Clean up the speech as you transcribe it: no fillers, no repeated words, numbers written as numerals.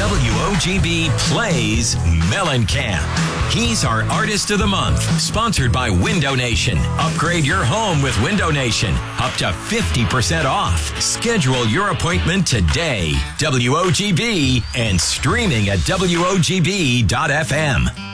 WOGB plays Mellencamp. He's our Artist of the Month, sponsored by Window Nation. Upgrade your home with Window Nation, up to 50% off. Schedule your appointment today. WOGB and streaming at WOGB.FM.